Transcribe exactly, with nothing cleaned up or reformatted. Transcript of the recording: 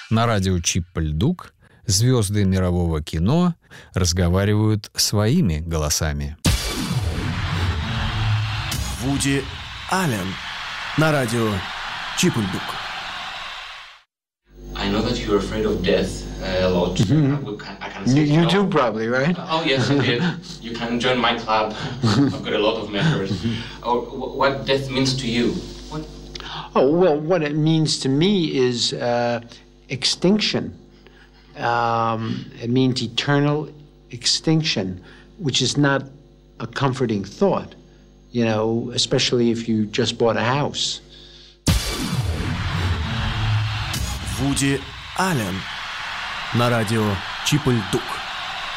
На радио Чип-Льдук звезды мирового кино разговаривают своими голосами. Вуди Аллен на радио Чип-Льдук. I know that you're afraid of death uh, a lot. Mm-hmm. I, can, I can You, say you no. do probably, right? Oh yes, indeed. You can join my club. I've got a lot of members. Oh, wh- what death means to you? What? Oh, well, what it means to me is uh, extinction. Um, it means eternal extinction, which is not a comforting thought, you know, especially if you just bought a house. Вуди Аллен на радио Чип-Льдук.